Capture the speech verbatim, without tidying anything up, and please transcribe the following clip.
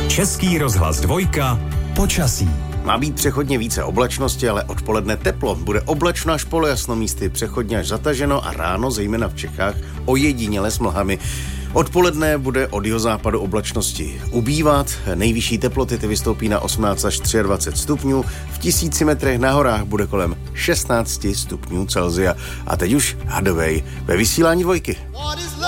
Český rozhlas dvojka. Počasí. Má být přechodně více oblačnosti, ale odpoledne teplo. Bude oblačno až polojasno, místy přechodně až zataženo a ráno, zejména v Čechách, ojediněle s mlhami. Odpoledne bude od jihozápadu oblačnosti ubývat. Nejvyšší teploty ty vystoupí na osmnáct až dvacet tři stupňů. V tisíci metrech na horách bude kolem šestnáct stupňů Celsia. A teď už Hadovej ve vysílání dvojky.